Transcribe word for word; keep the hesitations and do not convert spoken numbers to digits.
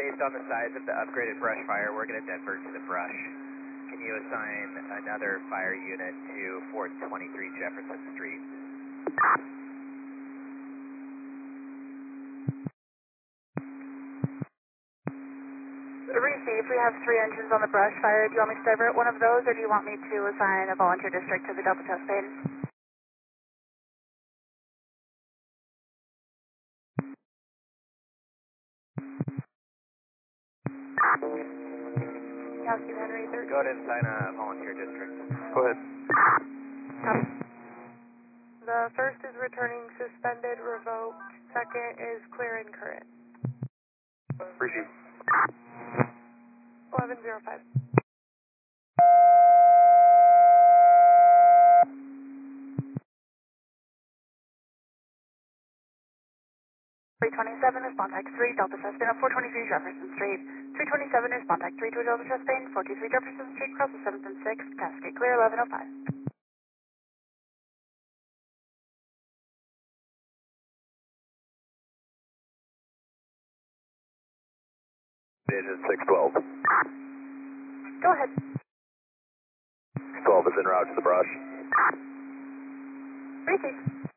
based on the size of the upgraded brush fire, we're going to divert to the brush. Can you assign another fire unit to four twenty-three Jefferson Street? Received. We have three engines on the brush fire. Do you want me to divert one of those, or do you want me to assign a volunteer district to the Delta Chastain? Yankee Henry, third. Go ahead and assign a volunteer district. Go ahead. Copy. The first is returning suspended, revoked. Second is clear and current. Receive. eleven oh five. three twenty-seven is contact three, Delta Chastain, four twenty-three Jefferson Street. three twenty-seven is contact three to Delta Chastain, four two three Jefferson Street, cross the seventh and sixth, Cascade clear, eleven oh five. Engine six twelve. Go ahead. twelve is en route to the brush. Received.